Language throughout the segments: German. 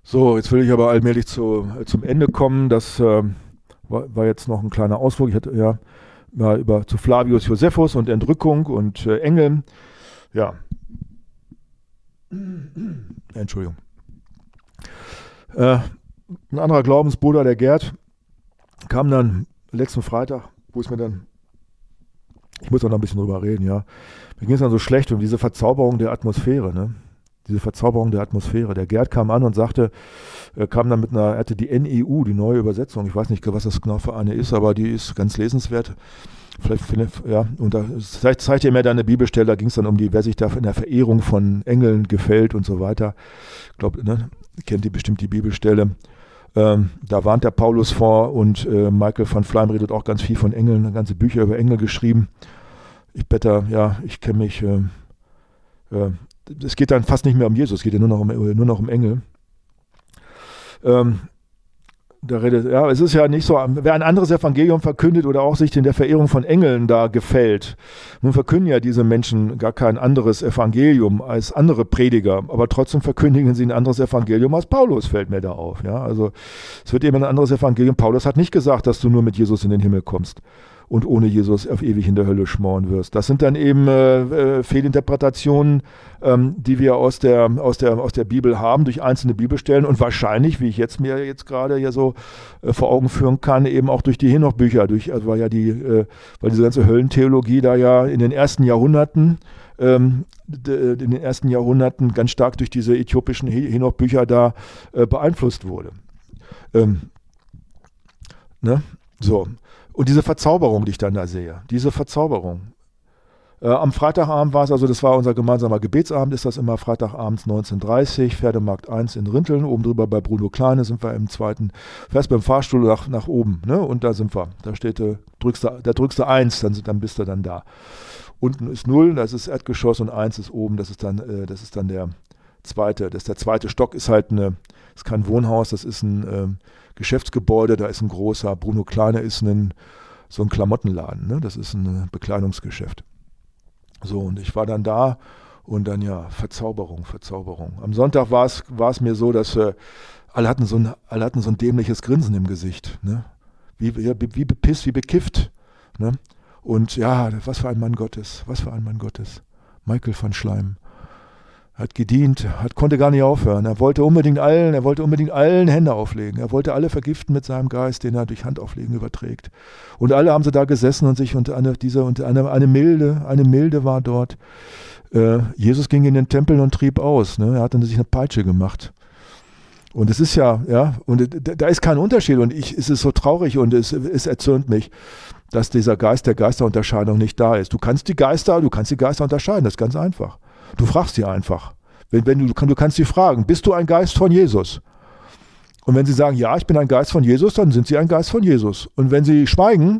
So, jetzt will ich aber allmählich zum Ende kommen. Das war jetzt noch ein kleiner Ausflug. Ich hatte ja mal zu Flavius Josephus und Entrückung und Engel. Ja. Entschuldigung. Ein anderer Glaubensbruder, der Gerd, kam dann letzten Freitag, ich muss da noch ein bisschen drüber reden, ja. Mir ging es dann so schlecht um diese Verzauberung der Atmosphäre, ne? Diese Verzauberung der Atmosphäre. Der Gerd kam an und sagte, er hatte die NEU, die neue Übersetzung, ich weiß nicht, was das genau für eine ist, aber die ist ganz lesenswert. Und da zeigte er mir dann eine Bibelstelle, da ging es dann um wer sich da in der Verehrung von Engeln gefällt und so weiter. Ich glaube, kennt ihr bestimmt die Bibelstelle. Da warnt der Paulus vor und Michael van Fleim redet auch ganz viel von Engeln, ganze Bücher über Engel geschrieben. Ich kenne mich, es geht dann fast nicht mehr um Jesus, es geht ja nur noch um Engel. Es ist ja nicht so, wer ein anderes Evangelium verkündet oder auch sich in der Verehrung von Engeln da gefällt, nun verkünden ja diese Menschen gar kein anderes Evangelium als andere Prediger, aber trotzdem verkündigen sie ein anderes Evangelium als Paulus, fällt mir da auf. Ja? Also es wird eben ein anderes Evangelium. Paulus hat nicht gesagt, dass du nur mit Jesus in den Himmel kommst und ohne Jesus auf ewig in der Hölle schmoren wirst. Das sind dann eben Fehlinterpretationen, die wir aus der Bibel haben, durch einzelne Bibelstellen und wahrscheinlich, wie ich mir jetzt gerade hier so vor Augen führen kann, eben auch durch die Henoch-Bücher, weil diese ganze Höllentheologie da ja in den ersten Jahrhunderten ganz stark durch diese äthiopischen Henoch-Bücher da beeinflusst wurde. So. Und diese Verzauberung, die ich dann da sehe, diese Verzauberung. Am Freitagabend war es, also das war unser gemeinsamer Gebetsabend, ist das immer Freitagabends 19:30 Uhr, Pferdemarkt 1 in Rinteln, oben drüber bei Bruno Kleine sind wir im zweiten, fährst beim Fahrstuhl nach oben, ne? Und da sind wir. Da steht, drückst du 1, dann bist du dann da. Unten ist 0, das ist Erdgeschoss und 1 ist oben, das ist dann der zweite. Der zweite Stock ist halt ist kein Wohnhaus, das ist ein Geschäftsgebäude, da ist ein großer, Bruno Kleine ist so ein Klamottenladen, ne? Das ist ein Bekleidungsgeschäft. So, und ich war dann da und dann Verzauberung. Am Sonntag war es mir so, dass alle hatten so ein dämliches Grinsen im Gesicht, ne? Wie bepisst, wie bekifft, ne? Und was für ein Mann Gottes. Michael van Schleim. Hat gedient, konnte gar nicht aufhören. Er wollte unbedingt allen Hände auflegen. Er wollte alle vergiften mit seinem Geist, den er durch Handauflegen überträgt. Und alle haben sie da gesessen und sich eine Milde war dort. Jesus ging in den Tempel und trieb aus. Ne? Er hat dann sich eine Peitsche gemacht. Und es ist und da ist kein Unterschied. Und es ist so traurig und es erzürnt mich, dass dieser Geist der Geisterunterscheidung nicht da ist. Du kannst die Geister unterscheiden, das ist ganz einfach. Du fragst sie einfach. Du kannst sie fragen, bist du ein Geist von Jesus? Und wenn sie sagen, ja, ich bin ein Geist von Jesus, dann sind sie ein Geist von Jesus. Und wenn sie schweigen,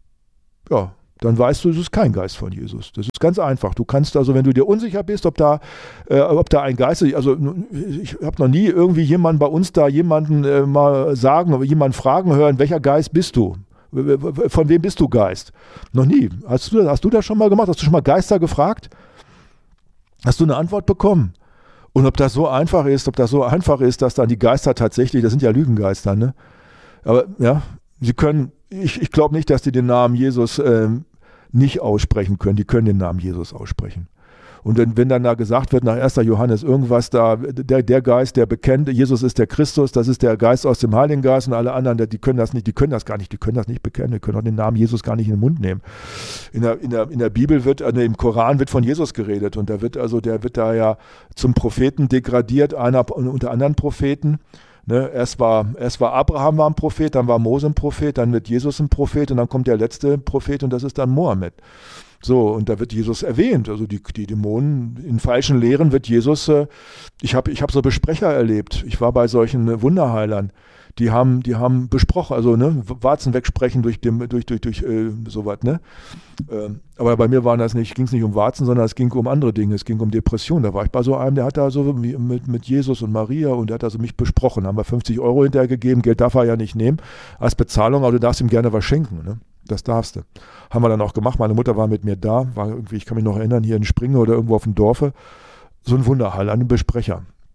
dann weißt du, es ist kein Geist von Jesus. Das ist ganz einfach. Du kannst also, wenn du dir unsicher bist, ob da ein Geist ist, also ich habe noch nie irgendwie jemanden bei uns mal sagen oder jemanden fragen hören, welcher Geist bist du? Von wem bist du Geist? Noch nie. Hast du das schon mal gemacht? Hast du schon mal Geister gefragt? Hast du eine Antwort bekommen? Und ob das so einfach ist, dass dann die Geister tatsächlich, das sind ja Lügengeister, ne? Aber sie können, ich glaube nicht, dass die den Namen Jesus nicht aussprechen können. Die können den Namen Jesus aussprechen. Und wenn dann da gesagt wird, nach 1. Johannes irgendwas da, der Geist, der bekennt, Jesus ist der Christus, das ist der Geist aus dem Heiligen Geist und alle anderen, die können das nicht bekennen, die können auch den Namen Jesus gar nicht in den Mund nehmen. In der Bibel im Koran wird von Jesus geredet und der wird da ja zum Propheten degradiert, einer unter anderen Propheten. Ne, erst war Abraham ein Prophet, dann war Mose ein Prophet, dann wird Jesus ein Prophet und dann kommt der letzte Prophet und das ist dann Mohammed. So, und da wird Jesus erwähnt, also die Dämonen in falschen Lehren wird Jesus, ich hab so Besprecher erlebt, ich war bei solchen Wunderheilern, die haben besprochen, also Warzen wegsprechen durch sowas, ne? Aber bei mir ging es nicht um Warzen, sondern es ging um andere Dinge, es ging um Depression. Da war ich bei so einem, der hat da so mit Jesus und Maria und der hat also mich besprochen, haben wir 50 € hinterher gegeben, Geld darf er ja nicht nehmen als Bezahlung, aber du darfst ihm gerne was schenken, ne? Das darfst du. Haben wir dann auch gemacht. Meine Mutter war mit mir da, war irgendwie, ich kann mich noch erinnern, hier in Springe oder irgendwo auf dem Dorfe, so ein Wunderheiler, ein Besprecher.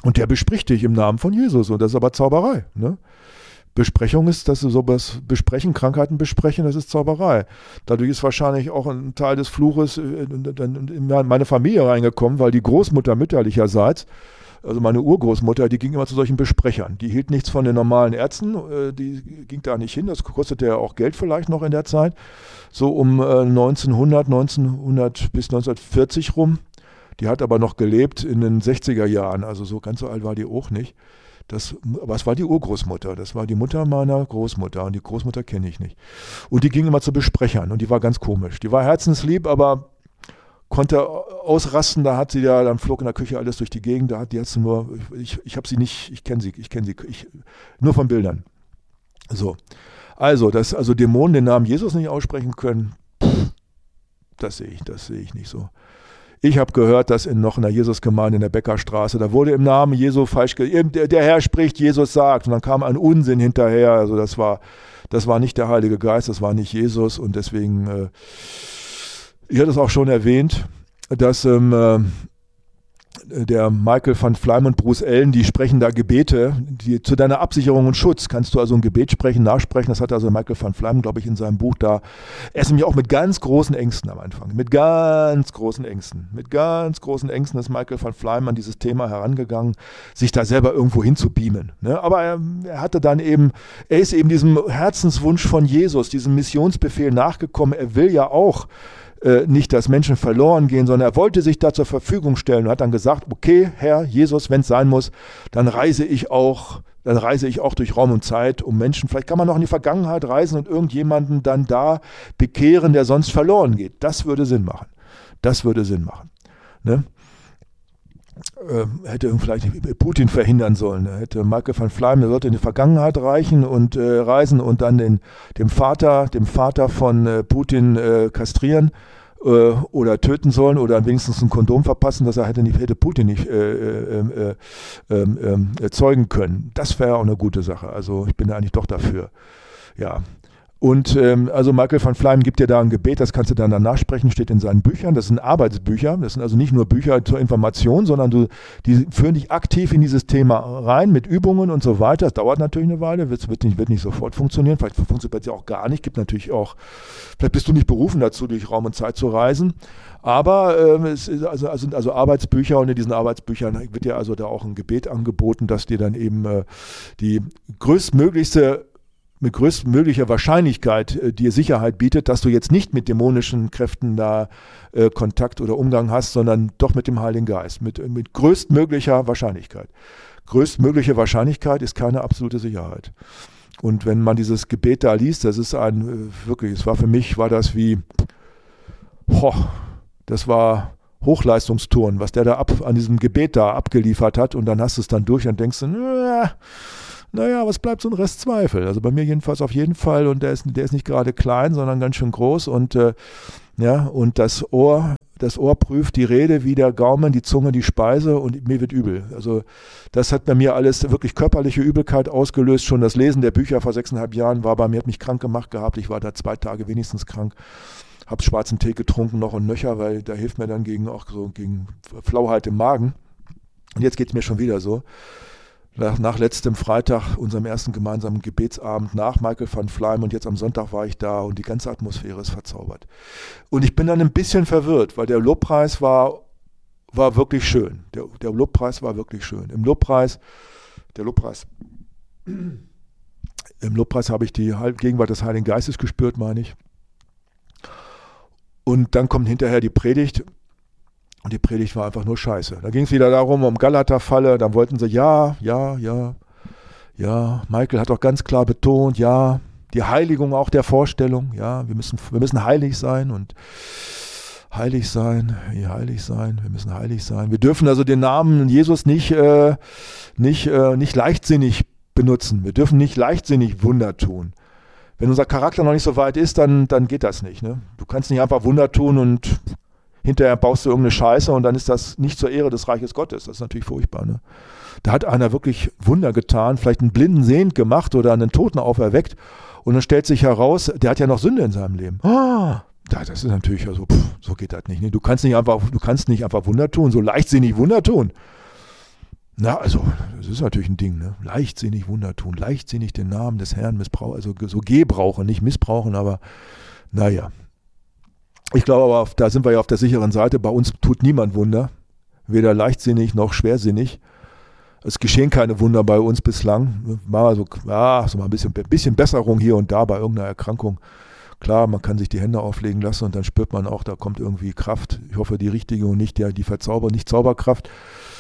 Und der bespricht dich im Namen von Jesus und das ist aber Zauberei. Ne? Besprechung ist, dass du sowas besprechen, Krankheiten besprechen, das ist Zauberei. Dadurch ist wahrscheinlich auch ein Teil des Fluches in meine Familie reingekommen, weil die Großmutter mütterlicherseits, also meine Urgroßmutter, die ging immer zu solchen Besprechern. Die hielt nichts von den normalen Ärzten, die ging da nicht hin, das kostete ja auch Geld vielleicht noch in der Zeit. So um 1900 bis 1940 rum. Die hat aber noch gelebt in den 60er Jahren, also so ganz so alt war die auch nicht. Aber es war die Urgroßmutter, das war die Mutter meiner Großmutter und die Großmutter kenne ich nicht. Und die ging immer zu Besprechern und die war ganz komisch. Die war herzenslieb, aber konnte ausrasten, dann flog in der Küche alles durch die Gegend, die hat sie nur, ich habe sie nicht, ich kenne sie, nur von Bildern. So, also Dämonen den Namen Jesus nicht aussprechen können, das sehe ich nicht so. Ich habe gehört, dass noch in der Jesusgemeinde in der Bäckerstraße, da wurde im Namen Jesu falsch der Herr spricht, Jesus sagt. Und dann kam ein Unsinn hinterher. Also das war nicht der Heilige Geist, das war nicht Jesus. Und deswegen, ich hatte es auch schon erwähnt, dass der Michael van Fleim und Bruce Ellen, die sprechen da Gebete, zu deiner Absicherung und Schutz kannst du also ein Gebet sprechen, nachsprechen. Das hat also Michael van Fleim, glaube ich, in seinem Buch da. Er ist nämlich auch mit ganz großen Ängsten am Anfang. Mit ganz großen Ängsten ist Michael van Fleim an dieses Thema herangegangen, sich da selber irgendwo hinzubeamen. Ne? Aber er ist eben diesem Herzenswunsch von Jesus, diesem Missionsbefehl nachgekommen. Er will ja auch nicht, dass Menschen verloren gehen, sondern er wollte sich da zur Verfügung stellen und hat dann gesagt, okay, Herr Jesus, wenn es sein muss, dann reise ich auch durch Raum und Zeit, um Menschen, vielleicht kann man noch in die Vergangenheit reisen und irgendjemanden dann da bekehren, der sonst verloren geht. Das würde Sinn machen. Ne? Hätte vielleicht Putin verhindern sollen. Hätte Michael van Fleim, der sollte in die Vergangenheit reisen und dann dem Vater von Putin kastrieren oder töten sollen oder wenigstens ein Kondom verpassen, dass er hätte Putin nicht zeugen können. Das wäre auch eine gute Sache. Also ich bin da eigentlich doch dafür. Ja. Und also Michael van Fleim gibt dir da ein Gebet, das kannst du dann nachsprechen, steht in seinen Büchern. Das sind Arbeitsbücher, das sind also nicht nur Bücher zur Information, sondern die führen dich aktiv in dieses Thema rein mit Übungen und so weiter. Das dauert natürlich eine Weile, wird nicht sofort funktionieren, vielleicht funktioniert es ja auch gar nicht, gibt natürlich auch, vielleicht bist du nicht berufen dazu, durch Raum und Zeit zu reisen. Aber es sind also Arbeitsbücher und in diesen Arbeitsbüchern wird dir also da auch ein Gebet angeboten, das dir dann eben mit größtmöglicher Wahrscheinlichkeit dir Sicherheit bietet, dass du jetzt nicht mit dämonischen Kräften da Kontakt oder Umgang hast, sondern doch mit dem Heiligen Geist, mit größtmöglicher Wahrscheinlichkeit. Größtmögliche Wahrscheinlichkeit ist keine absolute Sicherheit. Und wenn man dieses Gebet da liest, das war für mich das war Hochleistungsturnen, was der da an diesem Gebet da abgeliefert hat und dann hast du es dann durch und denkst du, naja, was bleibt so ein Rest Zweifel? Also bei mir jedenfalls auf jeden Fall und der ist nicht gerade klein, sondern ganz schön groß und und das Ohr prüft die Rede wie der Gaumen, die Zunge die Speise und mir wird übel. Also das hat bei mir alles wirklich körperliche Übelkeit ausgelöst. Schon das Lesen der Bücher vor 6,5 Jahren hat mich krank gemacht gehabt. Ich war da 2 Tage wenigstens krank. Habe schwarzen Tee getrunken noch und nöcher, weil der hilft mir dann gegen Flauheit im Magen. Und jetzt geht es mir schon wieder so. Nach letztem Freitag, unserem ersten gemeinsamen Gebetsabend nach Michael van Fleim und jetzt am Sonntag war ich da und die ganze Atmosphäre ist verzaubert. Und ich bin dann ein bisschen verwirrt, weil der Lobpreis war wirklich schön. Der Lobpreis war wirklich schön. Im Lobpreis habe ich die Gegenwart des Heiligen Geistes gespürt, meine ich. Und dann kommt hinterher die Predigt. Und die Predigt war einfach nur scheiße. Da ging es wieder darum, um Galaterfalle. Dann wollten sie, Michael hat doch ganz klar betont, die Heiligung auch der Vorstellung. Ja, wir müssen heilig sein und heilig sein. Wir müssen heilig sein. Wir dürfen also den Namen Jesus nicht leichtsinnig benutzen. Wir dürfen nicht leichtsinnig Wunder tun. Wenn unser Charakter noch nicht so weit ist, dann geht das nicht. Ne? Du kannst nicht einfach Wunder tun und hinterher baust du irgendeine Scheiße und dann ist das nicht zur Ehre des Reiches Gottes. Das ist natürlich furchtbar. Ne? Da hat einer wirklich Wunder getan, vielleicht einen Blinden sehend gemacht oder einen Toten auferweckt und dann stellt sich heraus, der hat ja noch Sünde in seinem Leben. Das ist natürlich so geht das nicht. Ne? Du kannst nicht einfach Wunder tun, so leichtsinnig Wunder tun. Na, also, das ist natürlich ein Ding, ne? Leichtsinnig Wunder tun, leichtsinnig den Namen des Herrn missbrauchen, also so gebrauchen, nicht missbrauchen, aber naja. Ich glaube aber, da sind wir ja auf der sicheren Seite. Bei uns tut niemand Wunder, weder leichtsinnig noch schwersinnig. Es geschehen keine Wunder bei uns bislang. Mal so mal ein bisschen Besserung hier und da bei irgendeiner Erkrankung. Klar, man kann sich die Hände auflegen lassen und dann spürt man auch, da kommt irgendwie Kraft. Ich hoffe, die richtige und nicht die nicht Zauberkraft.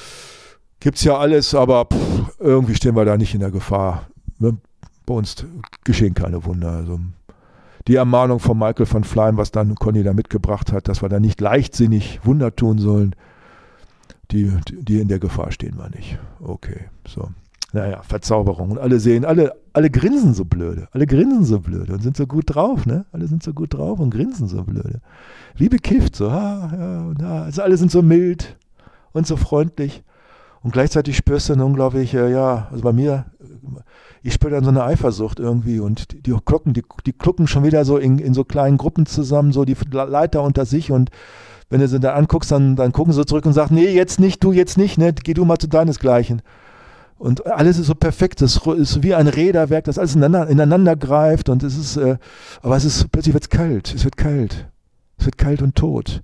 Gibt's ja alles, aber irgendwie stehen wir da nicht in der Gefahr. Bei uns geschehen keine Wunder. Also die Ermahnung von Michael van Fleim, was dann Conny da mitgebracht hat, dass wir da nicht leichtsinnig Wunder tun sollen, die in der Gefahr stehen wir nicht. Okay, so. Naja, Verzauberung. Und alle sehen, alle grinsen so blöde. Alle grinsen so blöde und sind so gut drauf, ne? Alle sind so gut drauf und grinsen so blöde. Wie bekifft, so, also alle sind so mild und so freundlich. Und gleichzeitig spürst du eine unglaubliche, also bei mir, ich spüre dann so eine Eifersucht irgendwie und die klucken schon wieder so in so kleinen Gruppen zusammen, so die Leiter unter sich und wenn du sie da anguckst, dann gucken sie zurück und sagen, nee, jetzt nicht, ne, geh du mal zu deinesgleichen. Und alles ist so perfekt, das ist wie ein Räderwerk, das alles ineinander greift und aber plötzlich wird es kalt und tot.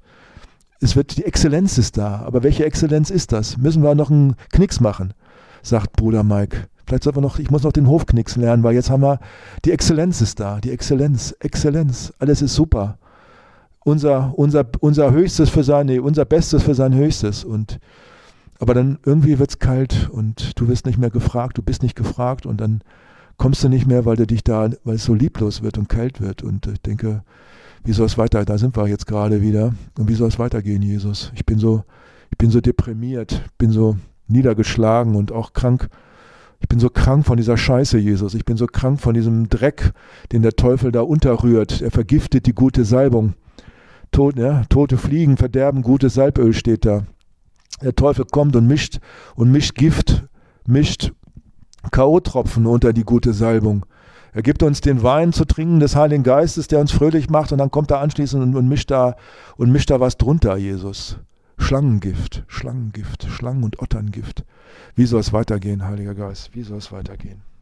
Die Exzellenz ist da, aber welche Exzellenz ist das? Müssen wir noch einen Knicks machen, sagt Bruder Mike. Vielleicht sollten wir ich muss noch den Hofknicks lernen, weil jetzt haben wir, die Exzellenz ist da, die Exzellenz, alles ist super. Unser Höchstes unser Bestes für sein Höchstes aber dann irgendwie wird's kalt und du wirst nicht mehr gefragt, du bist nicht gefragt und dann kommst du nicht mehr, weil es so lieblos wird und kalt wird und ich denke, wie soll es weiter, da sind wir jetzt gerade wieder und wie soll es weitergehen, Jesus? Ich bin so deprimiert, bin so niedergeschlagen und auch krank. Ich bin so krank von dieser Scheiße, Jesus. Ich bin so krank von diesem Dreck, den der Teufel da unterrührt. Er vergiftet die gute Salbung. Tote Fliegen verderben gutes Salböl steht da. Der Teufel kommt und mischt Gift, mischt K.O.-Tropfen unter die gute Salbung. Er gibt uns den Wein zu trinken des Heiligen Geistes, der uns fröhlich macht und dann kommt er anschließend und mischt da was drunter, Jesus. Schlangengift, Schlangen- und Otterngift. Wie soll es weitergehen, Heiliger Geist? Wie soll es weitergehen?